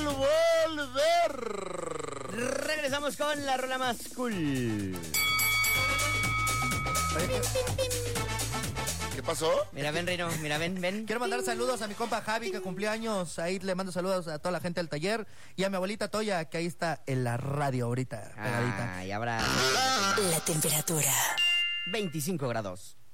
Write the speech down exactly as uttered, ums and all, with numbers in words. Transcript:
volver. Regresamos con la rola más cool. ¿Qué pasó? Mira, ven, Reino, mira, ven, ven. Quiero mandar saludos a mi compa Javi, que cumplió años. Ahí le mando saludos a toda la gente del taller. Y a mi abuelita Toya, que ahí está en la radio ahorita, pegadita. Ah, y habrá La temperatura. veinticinco grados.